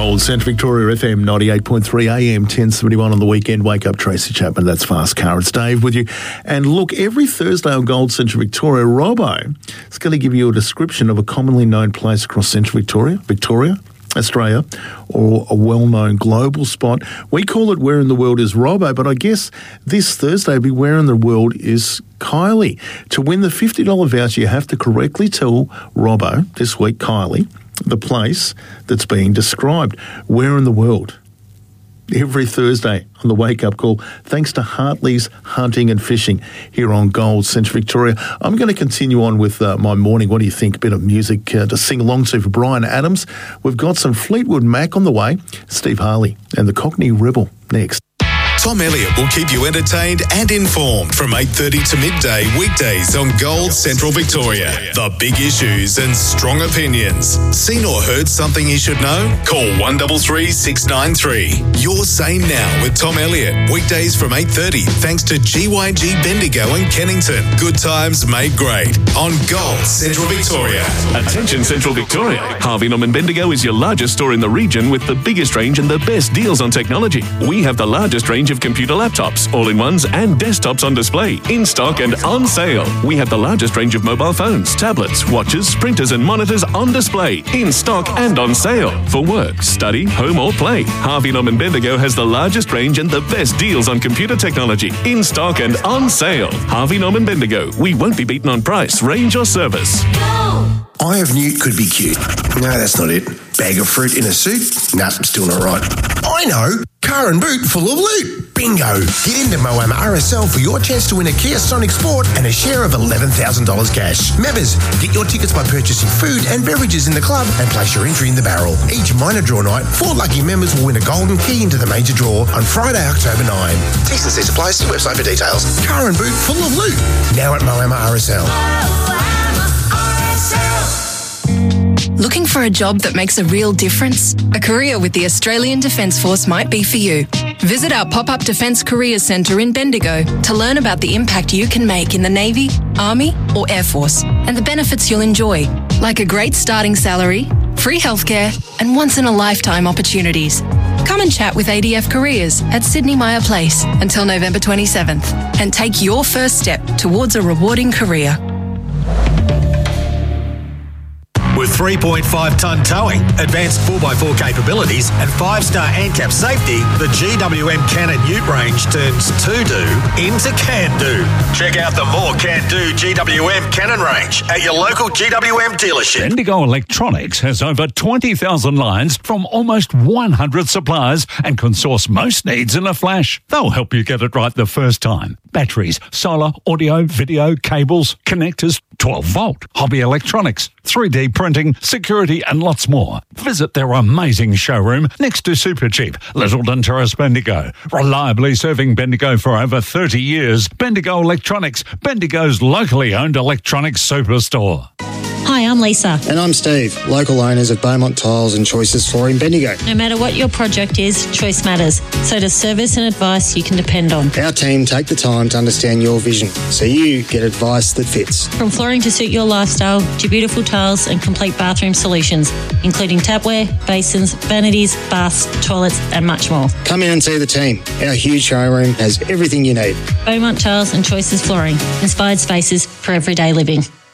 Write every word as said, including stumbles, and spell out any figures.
Gold, Central Victoria F M ninety-eight point three A M ten seventy-one on the weekend. Wake up, Tracy Chapman. That's Fast Car. It's Dave with you. And look, every Thursday on Gold Central Victoria, Robbo is going to give you a description of a commonly known place across Central Victoria, Victoria, Australia, or a well-known global spot. We call it Where in the World is Robbo, but I guess this Thursday will be Where in the World is Kylie. To win the fifty dollars voucher, you have to correctly tell Robbo, this week Kylie, the place that's being described. Where in the world? Every Thursday on the Wake Up Call, thanks to Hartley's Hunting and Fishing here on Gold Central Victoria. I'm going to continue on with uh, my morning. What do you think? A bit of music uh, to sing along to for Brian Adams. We've got some Fleetwood Mac on the way, Steve Harley and the Cockney Rebel next. Tom Elliott will keep you entertained and informed from eight thirty to midday weekdays on Gold Central Victoria. The big issues and strong opinions. Seen or heard something you should know? Call one three three, six nine three. Your Say Now with Tom Elliott. Weekdays from eight thirty thanks to G Y G Bendigo and Kennington. Good times made great on Gold Central Victoria. Attention Central Victoria. Harvey Norman Bendigo is your largest store in the region with the biggest range and the best deals on technology. We have the largest range of computer laptops, all-in-ones and desktops on display, in stock and on sale. We have the largest range of mobile phones, tablets, watches, printers and monitors on display, in stock and on sale. For work, study, home or play, Harvey Norman Bendigo has the largest range and the best deals on computer technology, in stock and on sale. Harvey Norman Bendigo. We won't be beaten on price, range or service. Eye of Newt could be cute. No, that's not it. Bag of fruit in a suit? Nah, still not right. I know. Car and boot full of loot. Bingo. Get into Moama R S L for your chance to win a Kia Sonic Sport and a share of eleven thousand dollars cash. Members, get your tickets by purchasing food and beverages in the club and place your entry in the barrel. Each minor draw night, four lucky members will win a golden key into the major draw on Friday, October ninth. T's and C's apply. See website for details. Car and boot full of loot. Now at Moama R S L. Looking for a job that makes a real difference? A career with the Australian Defence Force might be for you. Visit our pop-up Defence Career Centre in Bendigo to learn about the impact you can make in the Navy, Army or Air Force and the benefits you'll enjoy, like a great starting salary, free healthcare and once-in-a-lifetime opportunities. Come and chat with A D F Careers at Sydney Myer Place until November twenty-seventh and take your first step towards a rewarding career. With three point five tonne towing, advanced four by four capabilities and five star ANCAP safety, the G W M Cannon Ute range turns to-do into can-do. Check out the more can-do G W M Cannon range at your local G W M dealership. Bendigo Electronics has over twenty thousand lines from almost one hundred suppliers and can source most needs in a flash. They'll help you get it right the first time. Batteries, solar, audio, video, cables, connectors, twelve volt, hobby electronics, three D printing, security and lots more. Visit their amazing showroom next to Supercheap, Littleton Terrace, Bendigo. Reliably serving Bendigo for over thirty years. Bendigo Electronics, Bendigo's locally owned electronics superstore. Hi, I'm Lisa. And I'm Steve, local owners of Beaumont Tiles and Choices Flooring Bendigo. No matter what your project is, choice matters. So does service and advice you can depend on. Our team take the time to understand your vision, so you get advice that fits. From flooring to suit your lifestyle, to beautiful tiles and complete bathroom solutions, including tapware, basins, vanities, baths, toilets and much more. Come in and see the team. Our huge showroom has everything you need. Beaumont Tiles and Choices Flooring. Inspired spaces for everyday living.